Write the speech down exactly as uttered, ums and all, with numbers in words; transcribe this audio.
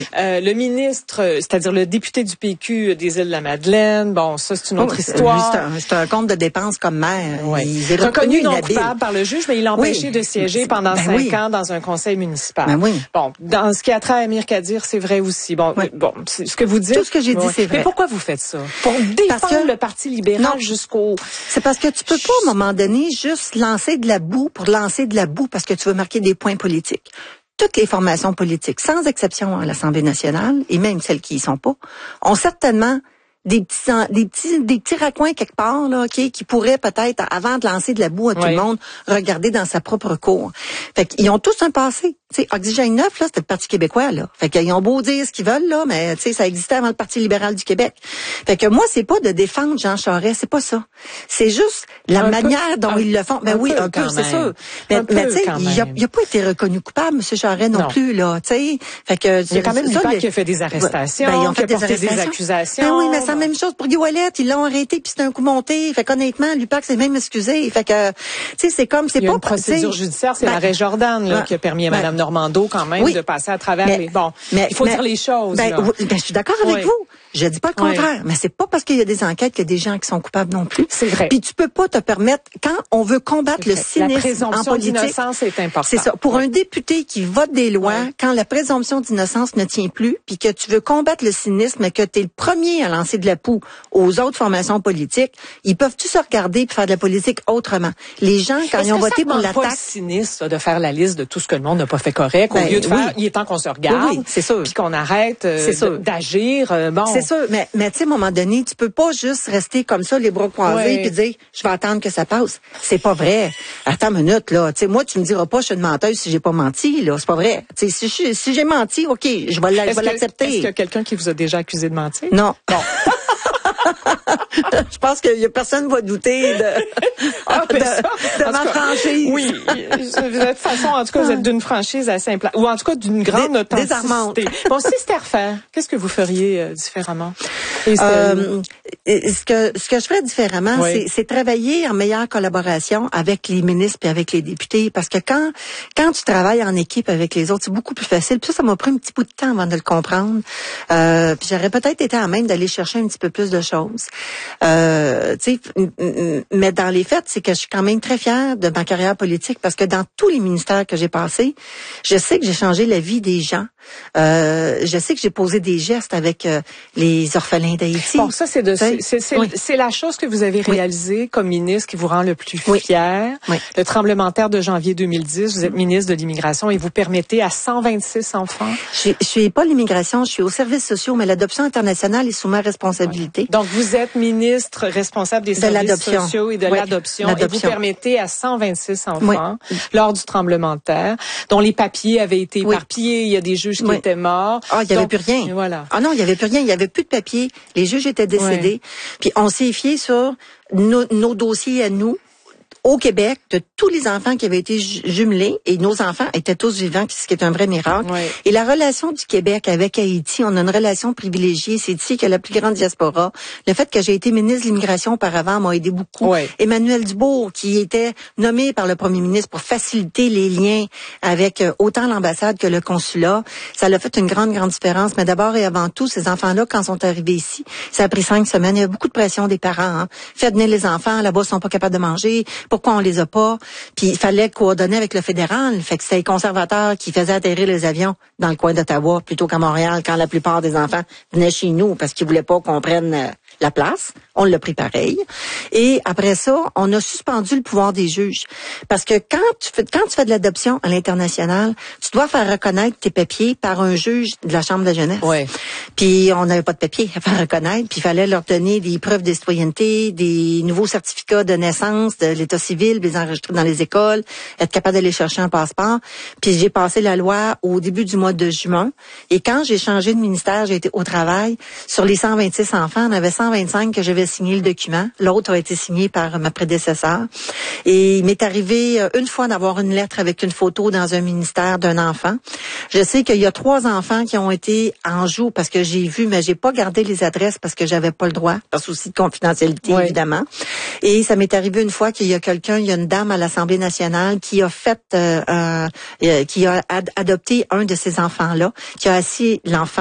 Euh, le ministre, c'est-à-dire le député du P Q des Îles-de-la-Madeleine, bon, ça, c'est une autre oh, histoire. C'est un, c'est un compte de dépenses comme maire. Ouais. Il est reconnu, reconnu non inhabile. coupable par le juge, mais il l'a empêché oui. de siéger pendant ben cinq oui. ans dans un conseil municipal. Ben oui. Bon, dans ce qui a trait à Amir Kadir, c'est vrai aussi. Bon, oui. bon, c'est ce que vous dites. Tout ce que j'ai dit, ouais. c'est vrai. Mais pourquoi vous faites ça? Pour défendre que, le Parti libéral jusqu'au... C'est parce que tu peux pas, à un moment donné, juste lancer de la boue pour lancer de la boue parce que tu veux marquer des points politiques. Toutes les formations politiques, sans exception à l'Assemblée nationale, et même celles qui y sont pas, ont certainement des petits, des petits, des petits raccoins quelque part, là, okay, qui pourraient peut-être, avant de lancer de la boue à tout oui. le monde, regarder dans sa propre cour. Fait qu'ils ont tous un passé. Tu sais, Oxygène neuf, là, c'était le Parti québécois, là. Fait qu'ils ont beau dire ce qu'ils veulent, là, mais, tu sais, ça existait avant le Parti libéral du Québec. Fait que moi, c'est pas de défendre Jean Charest, c'est pas ça. C'est juste la un manière peu, dont un, ils le font. Ben oui, un peu, c'est sûr. Mais, mais tu sais, il a, il a pas été reconnu coupable, M. Charest, non, non plus, là, tu sais. Fait que, il y a quand même l'U P A C qui a fait des arrestations, ben, ils ont fait qui a des, arrestations. des accusations. Ben oui, mais c'est la même chose pour Guy Ouellet. Ils l'ont arrêté, puis c'était un coup monté. Fait qu'honnêtement, l'U P A C s'est même excusé. Fait que, tu sais, c'est comme, c'est pas... Il y a une procédure judiciaire, c'est ben, l'arrêt Jordan, là, ben, qui a permis à ben, Mme Normando, quand même, oui, de passer à travers mais, les... Bon, mais, il faut mais, dire les choses, ben, là. Ben, je suis d'accord avec oui. vous. Je dis pas le contraire, oui. mais c'est pas parce qu'il y a des enquêtes qu'il y a des gens qui sont coupables non plus. C'est vrai. Puis tu peux pas te permettre, quand on veut combattre le cynisme la présomption en politique, d'innocence est importante. C'est ça. Pour oui. un député qui vote des lois, oui. quand la présomption d'innocence ne tient plus, puis que tu veux combattre le cynisme et que tu es le premier à lancer de la poux aux autres formations politiques, ils peuvent tous se regarder puis faire de la politique autrement. Les gens, quand Est-ce ils ont que voté ça pour l'attaque... pas le cynisme de faire la liste de tout ce que le monde n'a pas fait correct, ben, au lieu de faire, oui. il est temps qu'on se regarde, oui, oui, c'est sûr. Puis qu'on arrête euh, d'agir. Euh, bon. C'est sûr, mais, mais tu sais, à un moment donné, tu peux pas juste rester comme ça, les bras croisés, oui. puis dire, je vais attendre que ça passe. C'est pas vrai. Attends une minute, là. Tu sais, moi, tu me diras pas, je suis une menteuse si j'ai pas menti, là. C'est pas vrai. Tu sais, si, si j'ai menti, OK, je vais l'accepter. Est-ce qu'il y a quelqu'un qui vous a déjà accusé de mentir? Non. Bon. Je pense que y a personne va douter de, ah, de, ça, de ma cas, franchise. Oui, de toute façon, en tout cas, vous êtes d'une franchise assez simple, ou en tout cas d'une grande Dés, authenticité. Bon, si c'était à refaire, qu'est-ce que vous feriez euh, différemment? Euh, ce que ce que je ferais différemment, oui. c'est travailler en meilleure collaboration avec les ministres et avec les députés, parce que quand quand tu travailles en équipe avec les autres, c'est beaucoup plus facile. Puis ça, ça m'a pris un petit bout de temps avant de le comprendre. Euh, puis j'aurais peut-être été à même d'aller chercher un petit peu plus de choses. Euh, tu sais, mais dans les faits, c'est que je suis quand même très fière de ma carrière politique, parce que dans tous les ministères que j'ai passés, je sais que j'ai changé la vie des gens. Euh, je sais que j'ai posé des gestes avec euh, les orphelins d'Haïti. Bon, ça, c'est de, c'est, c'est, oui. c'est la chose que vous avez réalisée oui. comme ministre qui vous rend le plus oui. fier. Oui. Le tremblement de terre de janvier deux mille dix, vous êtes ministre de l'Immigration et vous permettez à cent vingt-six enfants. Je, je suis pas l'immigration, je suis aux services sociaux, mais l'adoption internationale est sous ma responsabilité. Oui. Donc, vous êtes ministre responsable des de services sociaux et de oui. l'adoption, et vous permettez à cent vingt-six enfants oui. lors du tremblement de terre, dont les papiers avaient été éparpillés, oui. il y a des juges qui oui. étaient morts. Ah, il n'y avait plus rien. Voilà. Ah non, il n'y avait plus rien. Il n'y avait plus de papiers. Les juges étaient décédés. Oui. Puis on s'est fié sur nos, nos dossiers à nous. Au Québec, de tous les enfants qui avaient été jumelés, et nos enfants étaient tous vivants, ce qui est un vrai miracle. Oui. Et la relation du Québec avec Haïti, on a une relation privilégiée. C'est ici qu'il y a la plus grande diaspora. Le fait que j'ai été ministre de l'Immigration auparavant m'a aidé beaucoup. Oui. Emmanuel Dubourg, qui était nommé par le premier ministre pour faciliter les liens avec autant l'ambassade que le consulat, ça l'a fait une grande, grande différence. Mais d'abord et avant tout, ces enfants-là, quand ils sont arrivés ici, ça a pris cinq semaines. Il y a beaucoup de pression des parents. Hein. Faites venir les enfants, là-bas, ils sont pas capables de manger. Pourquoi on les a pas? Puis il fallait coordonner avec le fédéral. Fait que c'était les conservateurs qui faisaient atterrir les avions dans le coin d'Ottawa plutôt qu'à Montréal, quand la plupart des enfants venaient chez nous parce qu'ils voulaient pas qu'on prenne la place. On l'a pris pareil. Et après ça, on a suspendu le pouvoir des juges. Parce que quand tu fais, quand tu fais de l'adoption à l'international, tu dois faire reconnaître tes papiers par un juge de la Chambre de la jeunesse. Ouais. Puis on n'avait pas de papiers à faire reconnaître. Puis il fallait leur donner des preuves de citoyenneté, des nouveaux certificats de naissance, de l'état civil, les enregistrer dans les écoles, être capable d'aller chercher un passeport. Puis j'ai passé la loi au début du mois de juin. Et quand j'ai changé de ministère, j'ai été au travail. Sur les cent vingt-six enfants, on avait cent vingt-cinq que j'avais signé le document. L'autre a été signé par ma prédécesseur. Et il m'est arrivé une fois d'avoir une lettre avec une photo dans un ministère d'un enfant. Je sais qu'il y a trois enfants qui ont été en joue parce que j'ai vu, mais j'ai pas gardé les adresses parce que j'avais pas le droit, par souci de confidentialité, oui. évidemment. Et ça m'est arrivé une fois qu'il y a quelqu'un, il y a une dame à l'Assemblée nationale qui a fait, euh, euh, qui a ad- adopté un de ces enfants-là, qui a assis l'enfant